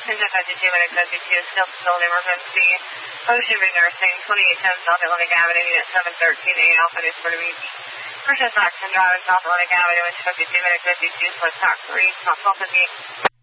Engine 52, Medic 52, still facility emergency. Ocean View Nursing, 2810 South Atlantic Avenue, Unit 713A, Alpha Newport Beach. Person Saxon driving South Atlantic Avenue, Engine 52, Medic 52, Split Stock 3, Stop 1258.